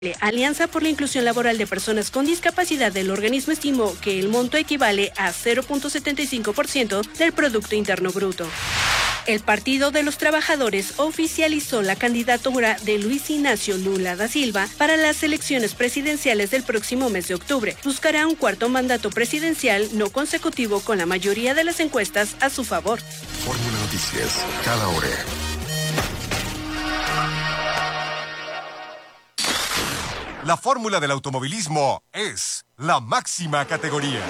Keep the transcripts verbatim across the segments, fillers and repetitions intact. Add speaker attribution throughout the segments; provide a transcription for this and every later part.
Speaker 1: Alianza por la Inclusión Laboral de Personas con Discapacidad del organismo estimó que el monto equivale a cero punto setenta y cinco por ciento del Producto Interno Bruto. El Partido de los Trabajadores oficializó la candidatura de Luis Ignacio Lula da Silva para las elecciones presidenciales del próximo mes de octubre. Buscará un cuarto mandato presidencial no consecutivo con la mayoría de las encuestas a su favor.
Speaker 2: Fórmula Noticias, cada hora. La fórmula del automovilismo es la máxima categoría.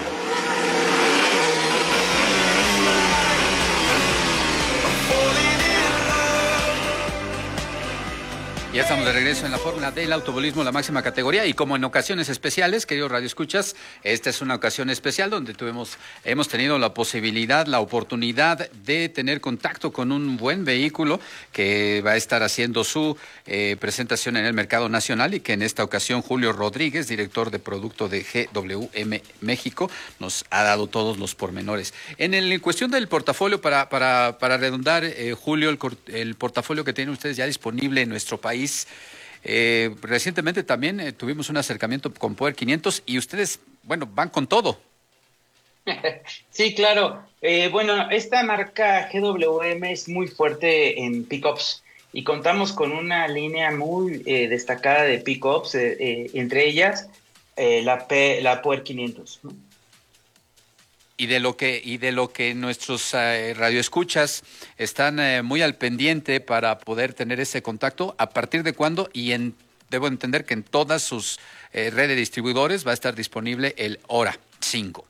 Speaker 3: Ya estamos de regreso en la fórmula del automovilismo, la máxima categoría, y como en ocasiones especiales, queridos radioescuchas, esta es una ocasión especial donde tuvimos, hemos tenido la posibilidad, la oportunidad de tener contacto con un buen vehículo que va a estar haciendo su eh, presentación en el mercado nacional, y que en esta ocasión Julio Rodríguez, director de producto de G W M México, nos ha dado todos los pormenores. En, el, en cuestión del portafolio, para, para, para redundar, eh, Julio, el, el portafolio que tienen ustedes ya disponible en nuestro país. Eh, recientemente también eh, tuvimos un acercamiento con Power quinientos y ustedes, bueno, van con todo.
Speaker 4: Sí, claro. Eh, bueno, esta marca G W M es muy fuerte en pickups y contamos con una línea muy eh, destacada de pickups, eh, eh, entre ellas eh, la, P, la Power quinientos, ¿no?
Speaker 3: Y de lo que y de lo que nuestros eh, radioescuchas están eh, muy al pendiente para poder tener ese contacto, ¿a partir de cuándo? Y en, debo entender que en todas sus eh, redes de distribuidores va a estar disponible el Hora cinco.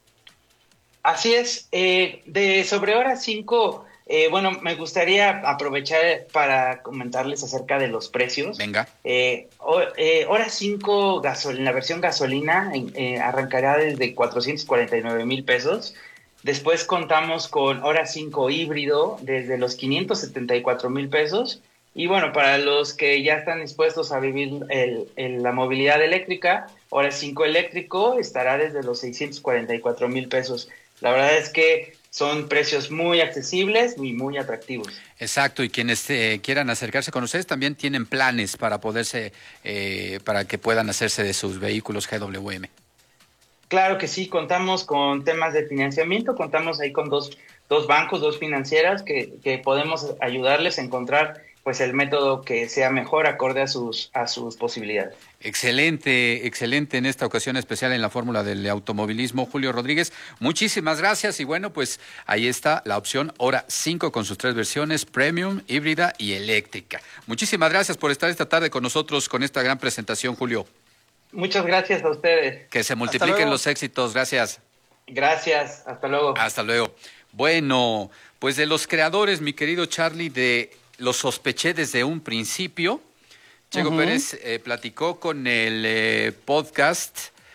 Speaker 4: Así es. Eh, de sobre Hora cinco, eh, bueno, me gustaría aprovechar para comentarles acerca de los precios.
Speaker 3: Venga.
Speaker 4: Eh, o, eh, Hora cinco, gasol, en la versión gasolina, eh, arrancará desde cuatrocientos cuarenta y nueve mil pesos. Después contamos con Hora cinco híbrido desde los quinientos setenta y cuatro mil pesos. Y bueno, para los que ya están dispuestos a vivir el, el, la movilidad eléctrica, Hora cinco eléctrico estará desde los seiscientos cuarenta y cuatro mil pesos. La verdad es que son precios muy accesibles y muy atractivos.
Speaker 3: Exacto, y quienes eh, quieran acercarse con ustedes también tienen planes para poderse, eh, para que puedan hacerse de sus vehículos G W M.
Speaker 4: Claro que sí, contamos con temas de financiamiento, contamos ahí con dos, dos bancos, dos financieras que, que podemos ayudarles a encontrar pues el método que sea mejor acorde a sus, a sus posibilidades.
Speaker 3: Excelente, excelente en esta ocasión especial en la fórmula del automovilismo, Julio Rodríguez. Muchísimas gracias y bueno, pues ahí está la opción Hora cinco con sus tres versiones, Premium, híbrida y eléctrica. Muchísimas gracias por estar esta tarde con nosotros con esta gran presentación, Julio.
Speaker 4: Muchas gracias a ustedes.
Speaker 3: Que se multipliquen los éxitos, gracias.
Speaker 4: Gracias, hasta luego.
Speaker 3: Hasta luego. Bueno, pues de los creadores, mi querido Charlie, de Lo sospeché desde un principio, Checo uh-huh. Pérez eh, platicó con el eh, podcast,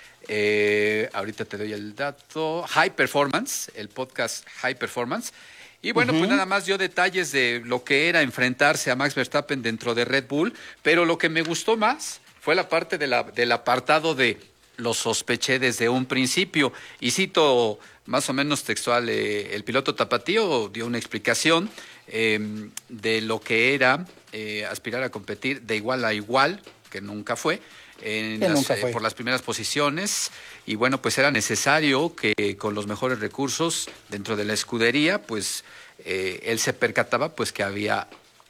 Speaker 3: eh, ahorita te doy el dato, High Performance, el podcast High Performance, y bueno, uh-huh. pues nada más dio detalles de lo que era enfrentarse a Max Verstappen dentro de Red Bull, pero lo que me gustó más fue la parte de la, del apartado de lo sospeché desde un principio, y cito más o menos textual, eh, el piloto tapatío dio una explicación eh, de lo que era eh, aspirar a competir de igual a igual, que nunca fue, en
Speaker 5: que
Speaker 3: las,
Speaker 5: nunca fue.
Speaker 3: Eh, por las primeras posiciones, y bueno, pues era necesario que con los mejores recursos dentro de la escudería, pues eh, él se percataba pues que había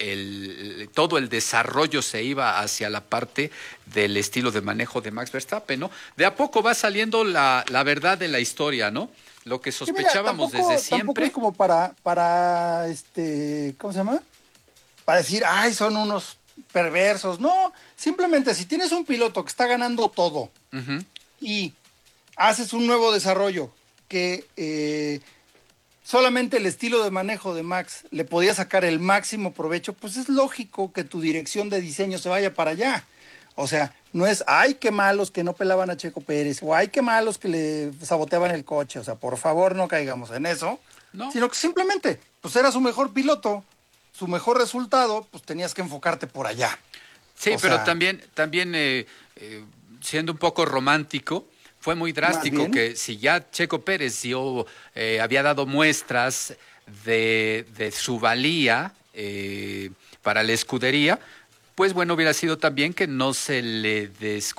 Speaker 3: El, todo el desarrollo se iba hacia la parte del estilo de manejo de Max Verstappen, ¿no? De a poco va saliendo la, la verdad de la historia, ¿no? Lo que sospechábamos
Speaker 5: sí, mira, tampoco,
Speaker 3: desde siempre.
Speaker 5: Tampoco es como para, para, este, ¿cómo se llama? Para decir, ay, son unos perversos. No, simplemente si tienes un piloto que está ganando todo uh-huh. y haces un nuevo desarrollo que... Eh, solamente el estilo de manejo de Max le podía sacar el máximo provecho, pues es lógico que tu dirección de diseño se vaya para allá. O sea, no es, ay, qué malos que no pelaban a Checo Pérez, o ay, qué malos que le saboteaban el coche. O sea, por favor, no caigamos en eso. No. Sino que simplemente, pues era su mejor piloto, su mejor resultado, pues tenías que enfocarte por allá.
Speaker 3: Sí,
Speaker 5: o
Speaker 3: pero
Speaker 5: sea,
Speaker 3: también, también eh, eh, siendo un poco romántico, fue muy drástico que si ya Checo Pérez dio, eh, había dado muestras de, de su valía eh, para la escudería, pues bueno, hubiera sido también que no se le des